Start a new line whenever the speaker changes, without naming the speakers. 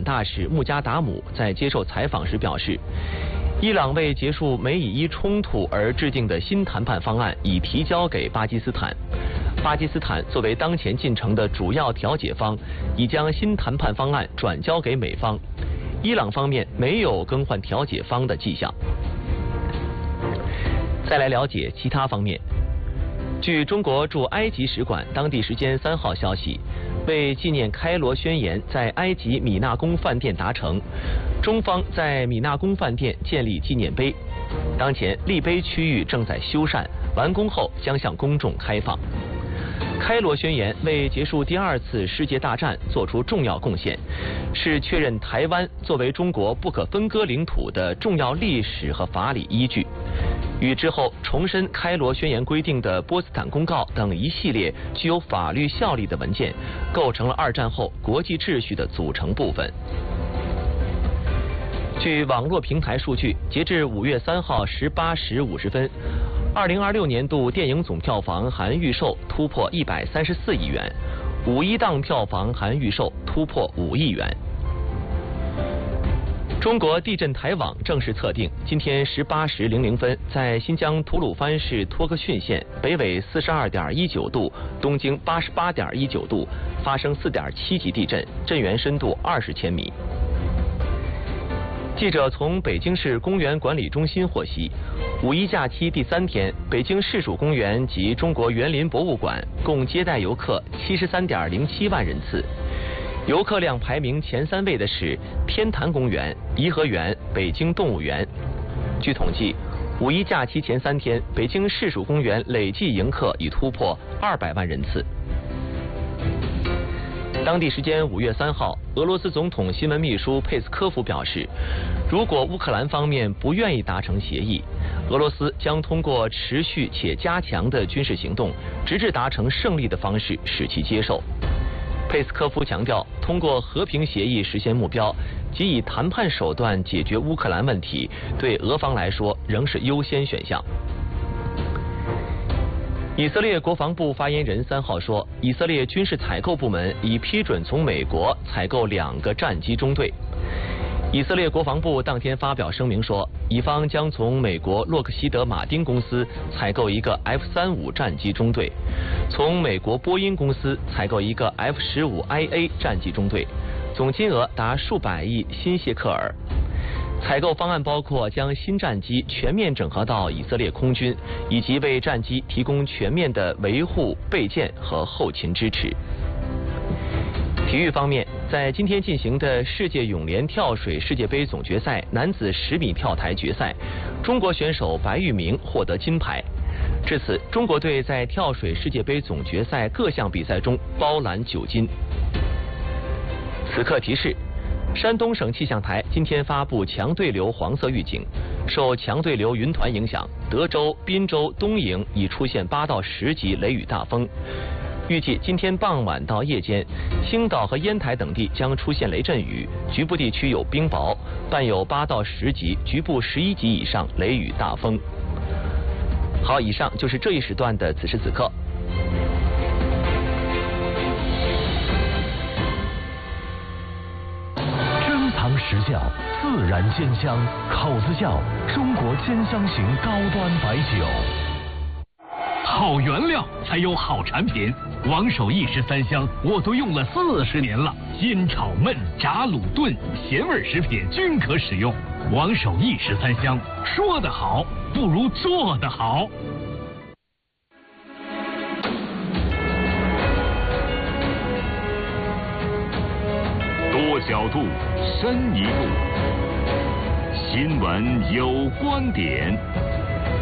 大使穆加达姆在接受采访时表示，伊朗为结束美以伊冲突而制定的新谈判方案已提交给巴基斯坦。巴基斯坦作为当前进程的主要调解方，已将新谈判方案转交给美方。伊朗方面没有更换调解方的迹象。再来了解其他方面。据中国驻埃及使馆当地时间3号消息，为纪念开罗宣言在埃及米纳宫饭店达成，中方在米纳宫饭店建立纪念碑，当前立碑区域正在修缮，完工后将向公众开放。开罗宣言为结束第2次世界大战做出重要贡献，是确认台湾作为中国不可分割领土的重要历史和法理依据，与之后重申开罗宣言规定的波茨坦公告等一系列具有法律效力的文件，构成了2战后国际秩序的组成部分。据网络平台数据，截至5月3号18时50分，2026年度电影总票房含预售突破134亿元，5·1档票房含预售突破5亿元。中国地震台网正式测定，今天18时00分，在新疆吐鲁番市托克逊县北纬42.19度、东经88.19度发生4.7级地震，震源深度20千米。记者从北京市公园管理中心获悉，5·1假期第3天，北京市属公园及中国园林博物馆共接待游客73.07万人次。游客量排名前3位的是天坛公园、颐和园、北京动物园。据统计，5·1假期前3天，北京市属公园累计迎客已突破200万人次。当地时间5月3号，俄罗斯总统新闻秘书佩斯科夫表示，如果乌克兰方面不愿意达成协议，俄罗斯将通过持续且加强的军事行动，直至达成胜利的方式使其接受。佩斯科夫强调，通过和平协议实现目标及以谈判手段解决乌克兰问题，对俄方来说仍是优先选项。以色列国防部发言人3号说，以色列军事采购部门已批准从美国采购2个战机中队。以色列国防部当天发表声明说，以方将从美国洛克希德马丁公司采购1个 F-35战机中队，从美国波音公司采购1个 F-15IA 战机中队，总金额达数百亿新谢克尔。采购方案包括将新战机全面整合到以色列空军，以及为战机提供全面的维护、备件和后勤支持。体育方面，在今天进行的世界泳联跳水世界杯总决赛男子10米跳台决赛，中国选手白玉明获得金牌。至此，中国队在跳水世界杯总决赛各项比赛中包揽9金。此刻提示，山东省气象台今天发布强对流黄色预警，受强对流云团影响，德州、滨州、东营已出现8到10级雷雨大风。预计今天傍晚到夜间，青岛和烟台等地将出现雷阵雨，局部地区有冰雹，伴有8到10级、局部11级以上雷雨大风。好，以上就是这一时段的此时此刻。
珍藏实窖，自然鲜香，口子窖，中国鲜香型高端白酒。
好原料才有好产品，王守义13香我都用了40年了，煎炒焖炸卤炖咸味食品均可使用。王守义13香，说得好不如做得好。
多角度，深一步，新闻有观点。